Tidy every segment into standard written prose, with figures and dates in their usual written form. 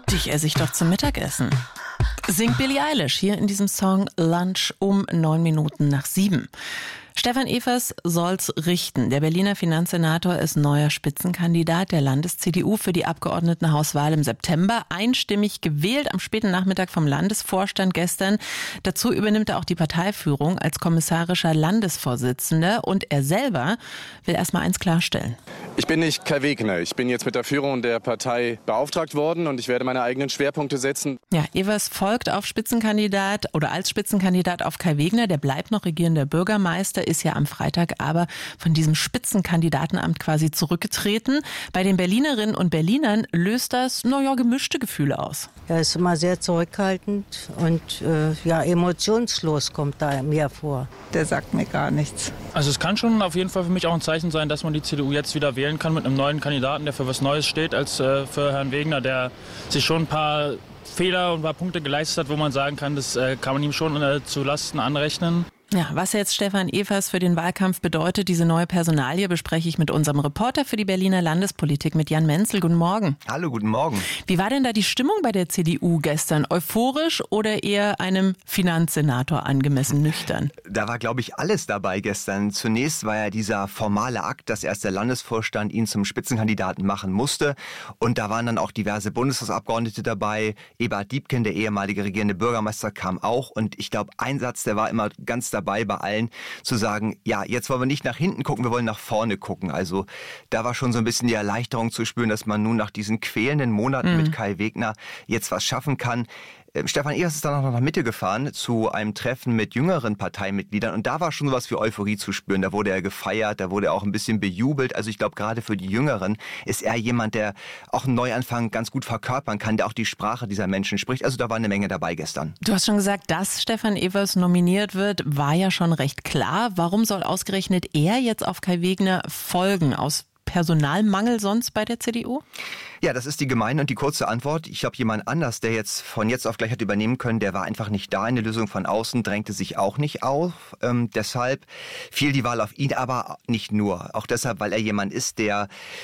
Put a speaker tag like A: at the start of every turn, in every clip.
A: dich esse ich doch zum Mittagessen. Singt Billie Eilish hier in diesem Song Lunch um 7:09. Stefan Evers soll's richten. Der Berliner Finanzsenator ist neuer Spitzenkandidat der Landes-CDU für die Abgeordnetenhauswahl im September. Einstimmig gewählt am späten Nachmittag vom Landesvorstand gestern. Dazu übernimmt er auch die Parteiführung als kommissarischer Landesvorsitzender. Und er selber will erst mal eins klarstellen.
B: Ich bin nicht Kai Wegner. Ich bin jetzt mit der Führung der Partei beauftragt worden und ich werde meine eigenen Schwerpunkte setzen.
A: Ja, Evers folgt auf Spitzenkandidat oder als Spitzenkandidat auf Kai Wegner. Der bleibt noch regierender Bürgermeister, ist ja am Freitag aber von diesem Spitzenkandidatenamt quasi zurückgetreten. Bei den Berlinerinnen und Berlinern löst das, gemischte Gefühle aus.
C: Er ist immer sehr zurückhaltend und emotionslos kommt da mir vor.
D: Der sagt mir gar nichts.
E: Also es kann schon auf jeden Fall für mich auch ein Zeichen sein, dass man die CDU jetzt wieder wählen kann mit einem neuen Kandidaten, der für was Neues steht, als für Herrn Wegner, der sich schon ein paar Fehler und ein paar Punkte geleistet hat, wo man sagen kann, das kann man ihm schon zu Lasten anrechnen.
A: Ja, was jetzt Stefan Evers für den Wahlkampf bedeutet, diese neue Personalie, bespreche ich mit unserem Reporter für die Berliner Landespolitik, mit Jan Menzel. Guten Morgen.
F: Hallo, guten Morgen.
A: Wie war denn da die Stimmung bei der CDU gestern? Euphorisch oder eher einem Finanzsenator angemessen nüchtern?
F: Da war, glaube ich, alles dabei gestern. Zunächst war ja dieser formale Akt, dass erst der Landesvorstand ihn zum Spitzenkandidaten machen musste. Und da waren dann auch diverse Bundestagsabgeordnete dabei. Eberhard Diepken, der ehemalige regierende Bürgermeister, kam auch. Und ich glaube, ein Satz, der war immer ganz dabei bei allen, zu sagen, ja, jetzt wollen wir nicht nach hinten gucken, wir wollen nach vorne gucken. Also da war schon so ein bisschen die Erleichterung zu spüren, dass man nun nach diesen quälenden Monaten mit Kai Wegner jetzt was schaffen kann. Stefan Evers ist dann auch noch nach Mitte gefahren zu einem Treffen mit jüngeren Parteimitgliedern und da war schon sowas wie Euphorie zu spüren. Da wurde er gefeiert, da wurde er auch ein bisschen bejubelt. Also ich glaube, gerade für die Jüngeren ist er jemand, der auch einen Neuanfang ganz gut verkörpern kann, der auch die Sprache dieser Menschen spricht. Also da war eine Menge dabei gestern.
A: Du hast schon gesagt, dass Stefan Evers nominiert wird, war ja schon recht klar. Warum soll ausgerechnet er jetzt auf Kai Wegner folgen? Aus Personalmangel sonst bei der CDU?
F: Ja, das ist die gemeine und die kurze Antwort. Ich habe jemand anders, der jetzt von jetzt auf gleich hat übernehmen können, der war einfach nicht da. Eine Lösung von außen drängte sich auch nicht auf. Deshalb fiel die Wahl auf ihn, aber nicht nur. Auch deshalb, weil er jemand ist, der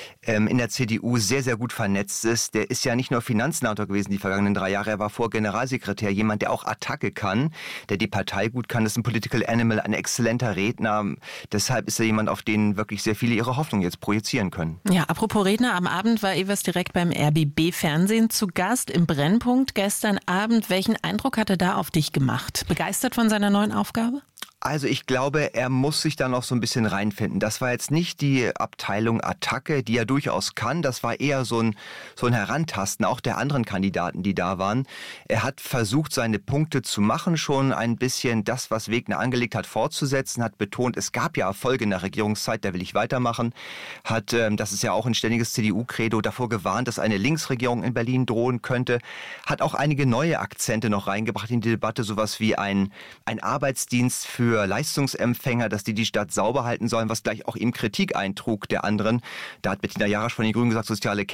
F: in der CDU sehr, sehr gut vernetzt ist. Der ist ja nicht nur Finanzsenator gewesen die vergangenen 3 Jahre, er war Generalsekretär. Jemand, der auch Attacke kann, der die Partei gut kann, ist ein Political Animal, ein exzellenter Redner. Deshalb ist er jemand, auf den wirklich sehr viele ihre Hoffnung jetzt projizieren können.
A: Ja, apropos Redner, am Abend war Evers direkt beim RBB-Fernsehen zu Gast im Brennpunkt gestern Abend. Welchen Eindruck hat er da auf dich gemacht? Begeistert von seiner neuen Aufgabe?
F: Also ich glaube, er muss sich da noch so ein bisschen reinfinden. Das war jetzt nicht die Abteilung Attacke, die er durchaus kann. Das war eher so ein Herantasten, auch der anderen Kandidaten, die da waren. Er hat versucht, seine Punkte zu machen, schon ein bisschen das, was Wegner angelegt hat, fortzusetzen, hat betont, es gab ja Erfolge in der Regierungszeit, da will ich weitermachen. Hat, das ist ja auch ein ständiges CDU-Credo, davor gewarnt, dass eine Linksregierung in Berlin drohen könnte. Hat auch einige neue Akzente noch reingebracht in die Debatte, sowas wie ein Arbeitsdienst für Leistungsempfänger, dass die Stadt sauber halten sollen, was gleich auch ihm Kritik eintrug der anderen. Da hat Bettina Jarasch von den Grünen gesagt, soziale